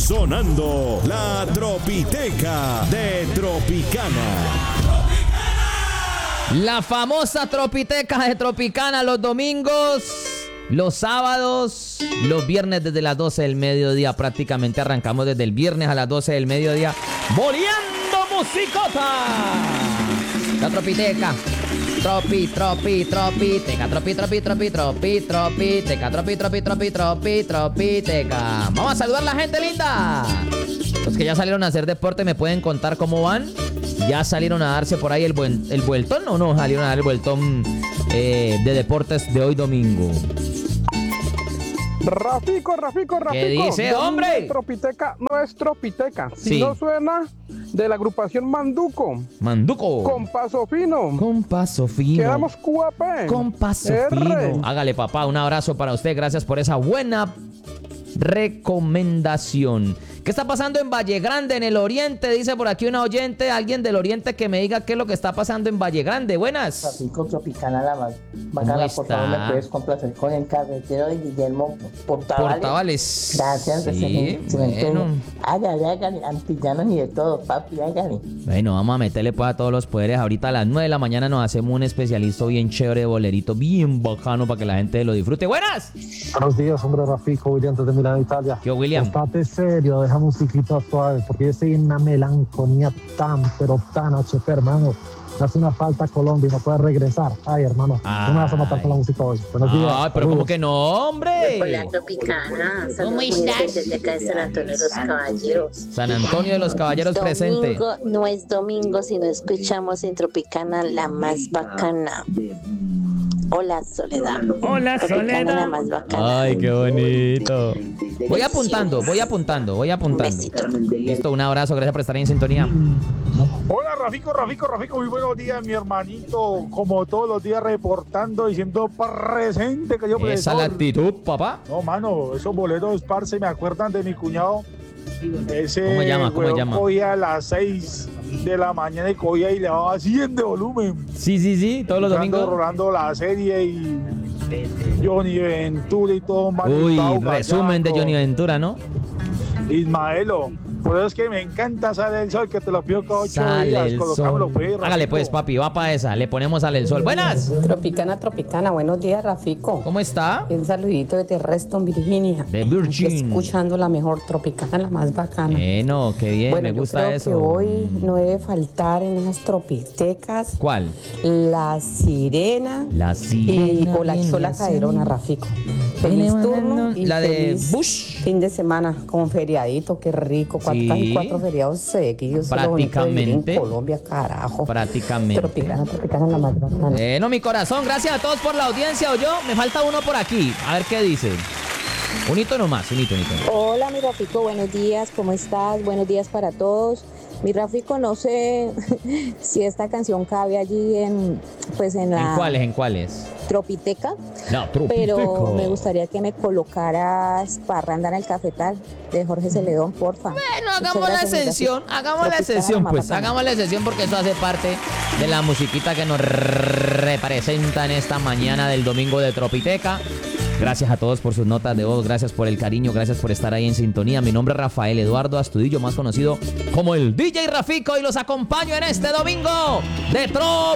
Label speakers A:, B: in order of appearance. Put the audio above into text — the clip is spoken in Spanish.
A: sonando la Tropiteca de Tropicana.
B: La famosa Tropiteca de Tropicana los domingos, los sábados, los viernes desde las 12 del mediodía. Prácticamente arrancamos desde el viernes a las 12 del mediodía. ¡Boleando musicota! La Tropiteca. Tropiteca, tropiteca. Vamos a saludar a la gente linda. Los que ya salieron a hacer deporte me pueden contar cómo van. ¿Ya salieron a darse por ahí el vueltón o no salieron a dar el vueltón de deportes de hoy domingo?
C: Rafico.
B: ¿Qué dice, hombre?
C: Tropiteca no es Tropiteca. Si
B: Sí.
C: no suena de la agrupación Manduco. Con paso fino.
B: Con paso fino.
C: Quedamos QAP.
B: Con paso
C: R.
B: fino. Hágale, papá, un abrazo para usted. Gracias por esa buena recomendación. ¿Qué está pasando en Valle Grande, en el oriente? Dice por aquí una oyente, alguien del oriente que me diga qué es lo que está pasando en Valle Grande. Buenas.
D: Rafico, Tropicana, la más bacana. Por favor, me puedes complacer con el carretero de Guillermo
B: Portavales.
D: Gracias,
B: Sí, bueno.
D: Hágale, antillanos ni de todo, papi, hágale.
B: Bueno, vamos a meterle pues a todos los poderes. Ahorita a las 9 de la mañana nos hacemos un especialista bien chévere de bolerito, bien bacano para que la gente lo disfrute. ¡Buenas!
E: Buenos días, hombre. Rafico, William desde Milán, Italia.
B: ¿Qué, William?
E: Estate serio, deja musiquita suave, porque yo estoy en una melancolía pero tan HP, hermano. Me hace una falta Colombia y no puede regresar. Ay, hermano, no me vas a matar con la música hoy. Buenos días.
B: Ay, pero como que no, hombre.
F: Hola, Tropicana. ¿Cómo estás? Desde acá de San Antonio de los Caballeros.
B: San Antonio de los Caballeros presente.
F: Domingo no es domingo si no escuchamos en Tropicana la más bacana. Hola, Soledad.
B: Hola,
F: Tropicana, la más bacana.
B: Ay, qué bonito. Voy apuntando.
F: Besito.
B: Listo, un abrazo, gracias por estar en sintonía.
G: Hola, Rafico, muy buenos días, mi hermanito. Como todos los días reportando, diciendo presente que yo
B: Esa es la
G: profesor.
B: actitud, papá.
G: No, mano, esos boleros, parce, me acuerdan de mi cuñado. Ese
B: ¿Cómo llama?
G: weón cogía a las 6 de la mañana y cogía y le daba 100 de volumen.
B: Sí, todos los domingos.
G: Rolando la serie y Johnny Ventura y todo.
B: Uy,
G: Manitao,
B: resumen de
G: Gallaco,
B: Johnny Ventura, ¿no?
G: Ismaelo. Por eso es que me encanta Sale el Sol, que te lo pido cada 8
B: Sale
G: días.
B: el
G: Colocámoslo,
B: sol.
G: pues,
B: Hágale
G: Rafico.
B: pues, papi, va para esa. Le ponemos Sale el Sol. Buenas.
H: Tropicana, buenos días, Rafico.
B: ¿Cómo está?
H: Un saludito desde Reston, Virginia.
B: De Virgin.
H: Aquí escuchando la mejor Tropicana, la más bacana.
B: Bueno, qué bien,
H: Bueno,
B: me
H: yo
B: gusta
H: creo
B: eso.
H: que hoy no debe faltar en esas tropitecas
B: ¿Cuál?
H: la sirena,
B: La sirena.
H: o la
B: viene
H: chola
B: así.
H: caderona, Rafico. Feliz turno y
B: La de
H: feliz
B: Bush.
H: fin de semana con feriadito, qué rico.
B: Sí.
H: Casi 4 feriados seguidos. Eso es lo bonito de vivir
B: Prácticamente.
H: en Colombia, carajo.
B: Prácticamente.
H: Tropicana, la más bacana.
B: No, mi corazón, gracias a todos por la audiencia. O yo, me falta uno por aquí. A ver qué dice. Un hito nomás, un hito.
I: Hola, mi Rafico, buenos días, ¿cómo estás? Buenos días para todos. Mi Rafico, no sé si esta canción cabe allí en la
B: ¿En cuáles?
I: Tropiteca,
B: No,
I: pero me gustaría que me colocaras Parranda en el Cafetal de Jorge Celedón, porfa.
B: Bueno, hagamos la excepción, pues. Hagamos la excepción porque eso hace parte de la musiquita que nos representa en esta mañana del domingo de Tropiteca. Gracias a todos por sus notas de voz, gracias por el cariño, gracias por estar ahí en sintonía. Mi nombre es Rafael Eduardo Astudillo, más conocido como el DJ Rafico, y los acompaño en este domingo de Tropicana.